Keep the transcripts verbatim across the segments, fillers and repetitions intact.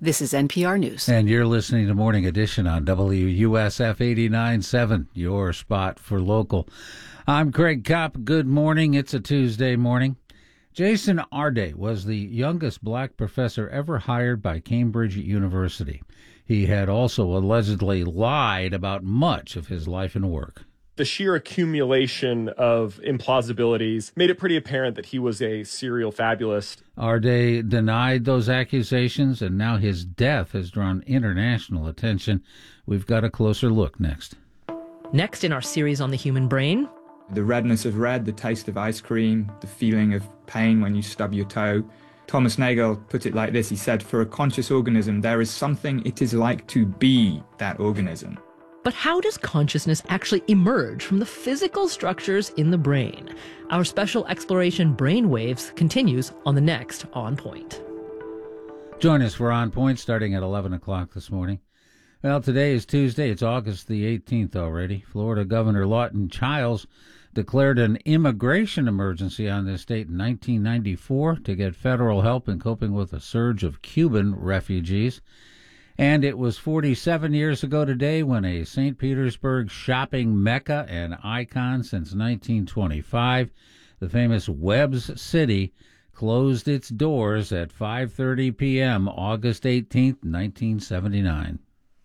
This is N P R News. And you're listening to Morning Edition on W U S F eighty-nine point seven, your spot for local. I'm Craig Kopp. Good morning. It's a Tuesday morning. Jason Arde was the youngest black professor ever hired by Cambridge University. He had also allegedly lied about much of his life and work. The sheer accumulation of implausibilities made it pretty apparent that he was a serial fabulist. Arde denied those accusations, and now his death has drawn international attention. We've got a closer look next. Next in our series on the human brain. The redness of red, the taste of ice cream, the feeling of pain when you stub your toe. Thomas Nagel put it like this. He said, for a conscious organism, there is something it is like to be that organism. But how does consciousness actually emerge from the physical structures in the brain? Our special exploration Brainwaves continues on the next On Point. Join us for On Point starting at eleven o'clock this morning. Well, today is Tuesday. It's August the eighteenth already. Florida Governor Lawton Chiles declared an immigration emergency on this state in nineteen ninety-four to get federal help in coping with a surge of Cuban refugees. And it was forty-seven years ago today when a Saint Petersburg shopping mecca and icon since nineteen twenty-five, the famous Webb's City, closed its doors at five thirty p.m. August eighteenth, nineteen seventy-nine.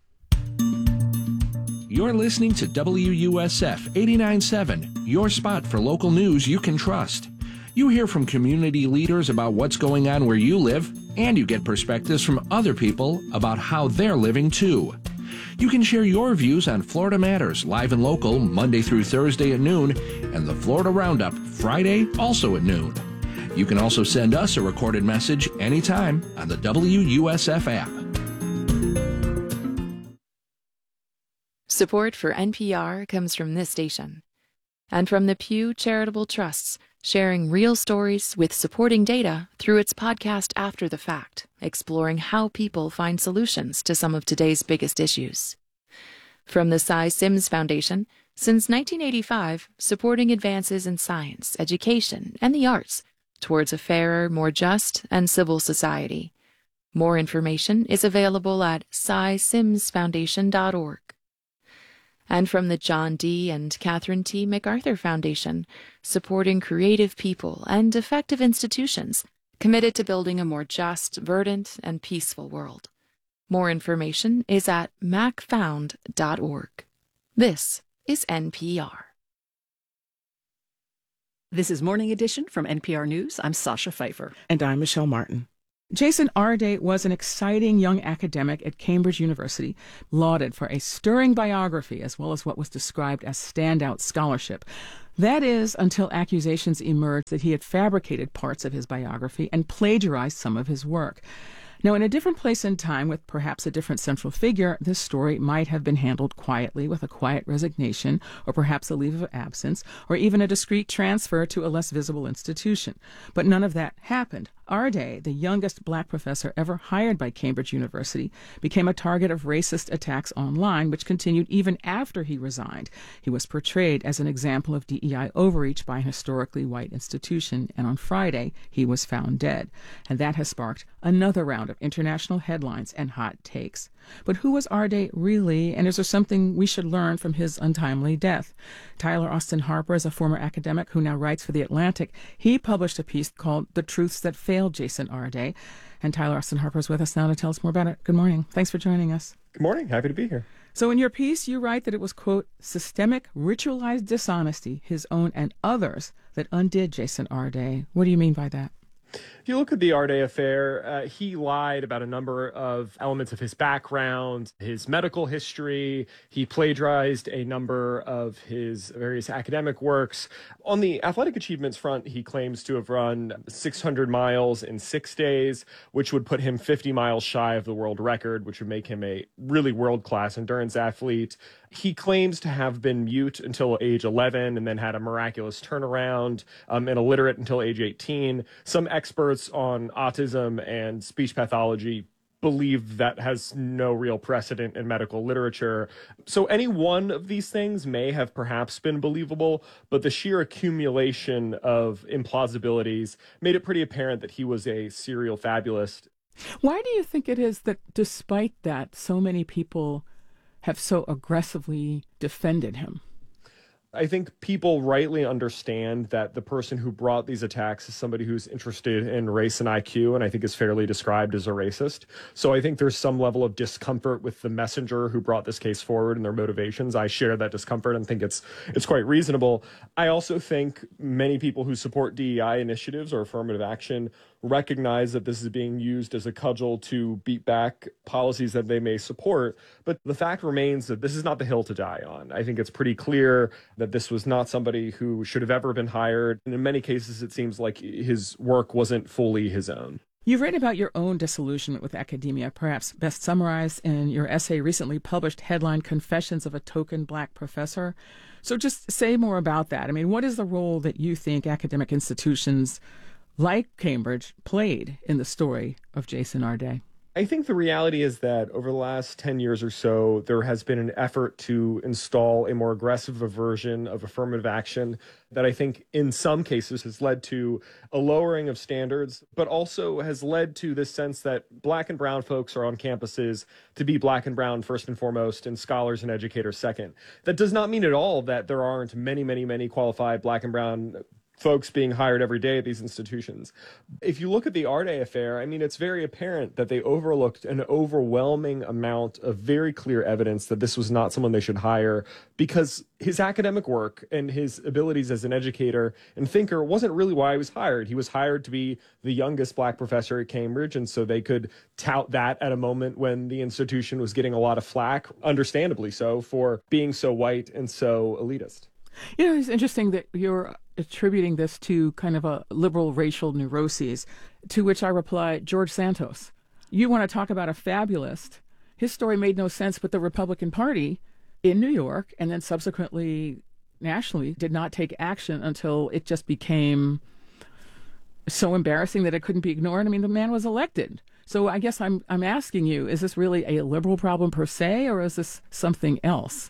You're listening to W U S F eighty-nine point seven, your spot for local news you can trust. You hear from community leaders about what's going on where you live, and you get perspectives from other people about how they're living too. You can share your views on Florida Matters live and local Monday through Thursday at noon, and the Florida Roundup Friday also at noon. You can also send us a recorded message anytime on the W U S F app. Support for N P R comes from this station and from the Pew Charitable Trusts, sharing real stories with supporting data through its podcast After the Fact, exploring how people find solutions to some of today's biggest issues. From the Cy Sims Foundation, since nineteen eighty-five, supporting advances in science, education, and the arts towards a fairer, more just, and civil society. More information is available at cy sims foundation dot org. And from the John D. and Catherine T. MacArthur Foundation, supporting creative people and effective institutions committed to building a more just, verdant, and peaceful world. More information is at mac found dot org. This is N P R. This is Morning Edition from N P R News. I'm Sasha Pfeiffer. And I'm Michelle Martin. Jason Arde was an exciting young academic at Cambridge University, lauded for a stirring biography as well as what was described as standout scholarship. That is, until accusations emerged that he had fabricated parts of his biography and plagiarized some of his work. Now, in a different place and time, with perhaps a different central figure, this story might have been handled quietly with a quiet resignation, or perhaps a leave of absence, or even a discreet transfer to a less visible institution. But none of that happened. Arde, the youngest black professor ever hired by Cambridge University, became a target of racist attacks online, which continued even after he resigned. He was portrayed as an example of D E I overreach by an historically white institution, and on Friday, he was found dead. And that has sparked another round of international headlines and hot takes. But who was Arde really, and is there something we should learn from his untimely death? Tyler Austin Harper is a former academic who now writes for The Atlantic. He published a piece called The Truths That Failed Jason Arde. And Tyler Austin Harper is with us now to tell us more about it. Good morning. Thanks for joining us. Good morning. Happy to be here. So in your piece, you write that it was, quote, systemic, ritualized dishonesty, his own and others, that undid Jason Arde. What do you mean by that? If you look at the Arde affair, uh, he lied about a number of elements of his background, his medical history. He plagiarized a number of his various academic works. On the athletic achievements front, he claims to have run six hundred miles in six days, which would put him fifty miles shy of the world record, which would make him a really world-class endurance athlete. He claims to have been mute until age eleven and then had a miraculous turnaround, um, and illiterate until age eighteen. Some experts on autism and speech pathology believe that has no real precedent in medical literature. So any one of these things may have perhaps been believable, but the sheer accumulation of implausibilities made it pretty apparent that he was a serial fabulist. Why do you think it is that despite that, so many people have so aggressively defended him? I think people rightly understand that the person who brought these attacks is somebody who's interested in race and I Q, and I think is fairly described as a racist. So I think there's some level of discomfort with the messenger who brought this case forward and their motivations. I share that discomfort and think it's it's quite reasonable. I also think many people who support D E I initiatives or affirmative action recognize that this is being used as a cudgel to beat back policies that they may support. But the fact remains that this is not the hill to die on. I think it's pretty clear that this was not somebody who should have ever been hired. And in many cases, it seems like his work wasn't fully his own. You've written about your own disillusionment with academia, perhaps best summarized in your essay recently published headline Confessions of a Token Black Professor. So just say more about that. I mean, what is the role that you think academic institutions like Cambridge played in the story of Jason Arday? I think the reality is that over the last ten years or so, there has been an effort to install a more aggressive version of affirmative action that I think in some cases has led to a lowering of standards, but also has led to this sense that Black and brown folks are on campuses to be Black and brown first and foremost, and scholars and educators second. That does not mean at all that there aren't many, many, many qualified Black and brown folks being hired every day at these institutions. If you look at the Arday affair, I mean, it's very apparent that they overlooked an overwhelming amount of very clear evidence that this was not someone they should hire, because his academic work and his abilities as an educator and thinker wasn't really why he was hired. He was hired to be the youngest Black professor at Cambridge, and so they could tout that at a moment when the institution was getting a lot of flack, understandably so, for being so white and so elitist. You know, it's interesting that you're attributing this to kind of a liberal racial neuroses, to which I reply, George Santos. You want to talk about a fabulist. His story made no sense, but the Republican Party in New York and then subsequently nationally did not take action until it just became so embarrassing that it couldn't be ignored. I mean, the man was elected. So I guess I'm I'm asking you, is this really a liberal problem per se, or is this something else?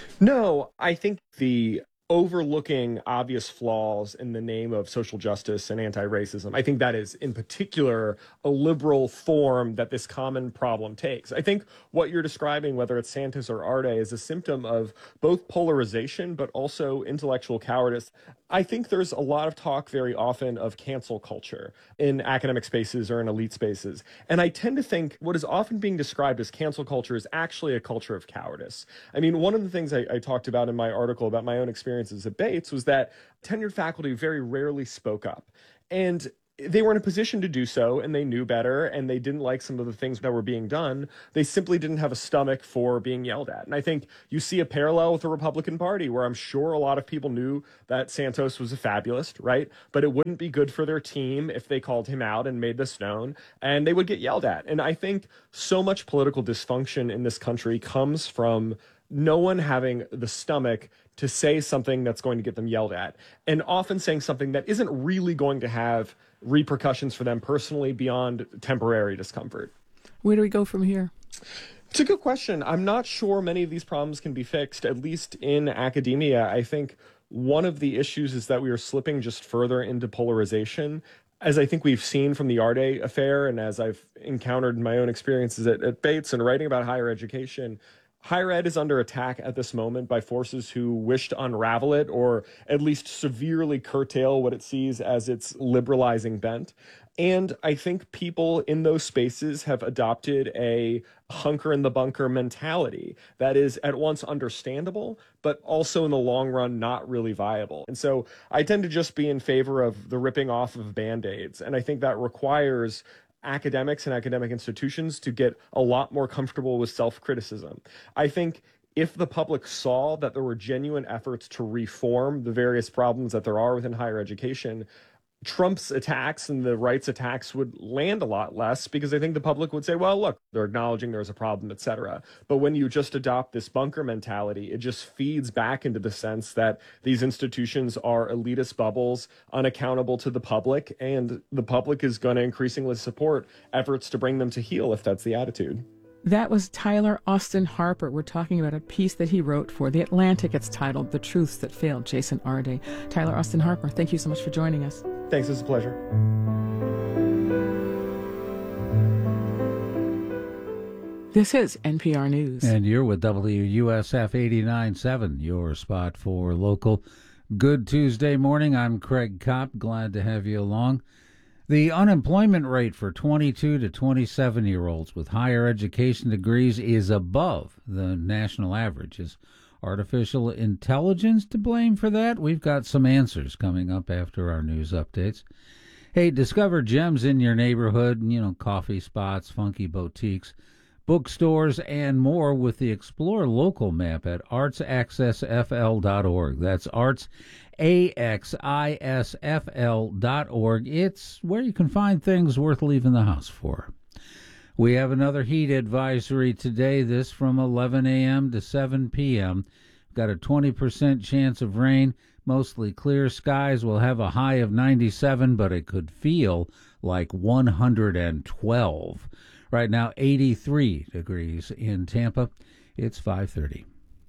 No, I think the overlooking obvious flaws in the name of social justice and anti-racism, I think that is in particular a liberal form that this common problem takes. I think what you're describing, whether it's Santos or Arday, is a symptom of both polarization but also intellectual cowardice. I think there's a lot of talk very often of cancel culture in academic spaces or in elite spaces. And I tend to think what is often being described as cancel culture is actually a culture of cowardice. I mean, one of the things I, I talked about in my article about my own experiences at Bates was that tenured faculty very rarely spoke up. And they were in a position to do so, and they knew better, and they didn't like some of the things that were being done. They simply didn't have a stomach for being yelled at. And I think you see a parallel with the Republican Party, where I'm sure a lot of people knew that Santos was a fabulist, right? But it wouldn't be good for their team if they called him out and made this known, and they would get yelled at. And I think so much political dysfunction in this country comes from no one having the stomach to say something that's going to get them yelled at, and often saying something that isn't really going to have repercussions for them personally beyond temporary discomfort. Where do we go from here? It's a good question. I'm not sure many of these problems can be fixed, at least in academia. I think one of the issues is that we are slipping just further into polarization. As I think we've seen from the Arday affair, and as I've encountered in my own experiences at, at Bates and writing about higher education, higher ed is under attack at this moment by forces who wish to unravel it, or at least severely curtail what it sees as its liberalizing bent. And I think people in those spaces have adopted a hunker in the bunker mentality that is at once understandable, but also in the long run, not really viable. And so I tend to just be in favor of the ripping off of Band-Aids. And I think that requires academics and academic institutions to get a lot more comfortable with self-criticism. I think if the public saw that there were genuine efforts to reform the various problems that there are within higher education, Trump's attacks and the right's attacks would land a lot less, because I think the public would say, well, look, they're acknowledging there's a problem, et cetera. But when you just adopt this bunker mentality, it just feeds back into the sense that these institutions are elitist bubbles, unaccountable to the public, and the public is going to increasingly support efforts to bring them to heel if that's the attitude. That was Tyler Austin Harper. We're talking about a piece that he wrote for The Atlantic. It's titled The Truths That Failed Jason Arday. Tyler Austin Harper, thank you so much for joining us. Thanks, it was a pleasure. This is N P R News. And you're with W U S F eighty-nine point seven, your spot for local. Good Tuesday morning. I'm Craig Kopp. Glad to have you along. The unemployment rate for twenty-two to twenty-seven-year-olds with higher education degrees is above the national average. Is artificial intelligence to blame for that? We've got some answers coming up after our news updates. Hey, discover gems in your neighborhood, you know, coffee spots, funky boutiques, bookstores, and more with the Explore Local map at arts access f l dot org. That's arts access f l dot org. It's where you can find things worth leaving the house for. We have another heat advisory today, this from eleven a.m. to seven p.m. Got a twenty percent chance of rain, mostly clear skies. We'll have a high of ninety-seven, but it could feel like one hundred twelve. Right now, eighty-three degrees in Tampa. It's five thirty.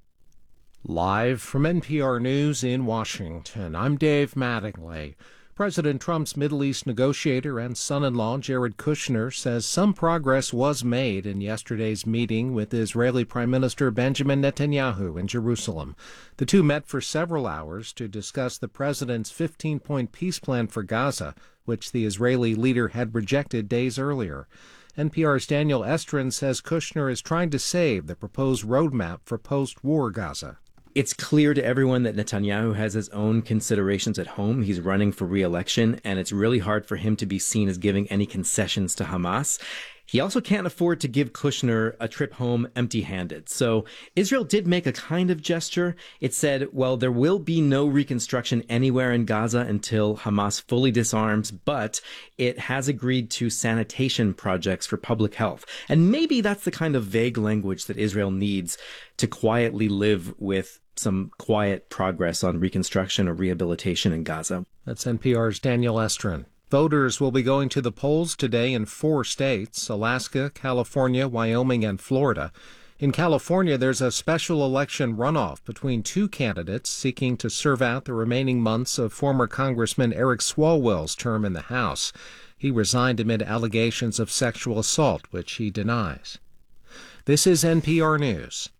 Live from N P R News in Washington, I'm Dave Mattingly. President Trump's Middle East negotiator and son-in-law Jared Kushner says some progress was made in yesterday's meeting with Israeli Prime Minister Benjamin Netanyahu in Jerusalem. The two met for several hours to discuss the president's fifteen-point peace plan for Gaza, which the Israeli leader had rejected days earlier. N P R's Daniel Estrin says Kushner is trying to save the proposed roadmap for post-war Gaza. It's clear to everyone that Netanyahu has his own considerations at home. He's running for re-election, and it's really hard for him to be seen as giving any concessions to Hamas. He also can't afford to give Kushner a trip home empty-handed. So Israel did make a kind of gesture. It said, well, there will be no reconstruction anywhere in Gaza until Hamas fully disarms, but it has agreed to sanitation projects for public health. And maybe that's the kind of vague language that Israel needs to quietly live with some quiet progress on reconstruction or rehabilitation in Gaza. That's N P R's Daniel Estrin. Voters will be going to the polls today in four states: Alaska, California, Wyoming, and Florida. In California, there's a special election runoff between two candidates seeking to serve out the remaining months of former Congressman Eric Swalwell's term in the House. He resigned amid allegations of sexual assault, which he denies. This is N P R News.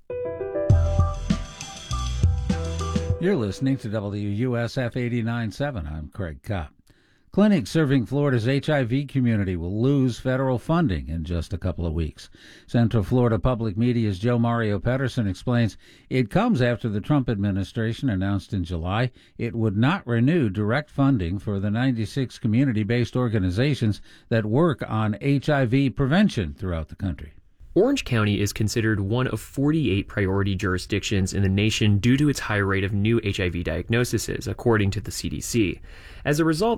You're listening to W U S F eighty-nine point seven. I'm Craig Kopp. Clinics serving Florida's H I V community will lose federal funding in just a couple of weeks. Central Florida Public Media's Joe Mario Pedersen explains it comes after the Trump administration announced in July it would not renew direct funding for the ninety-six community-based organizations that work on H I V prevention throughout the country. Orange County is considered one of forty-eight priority jurisdictions in the nation due to its high rate of new H I V diagnoses, according to the C D C. As a result,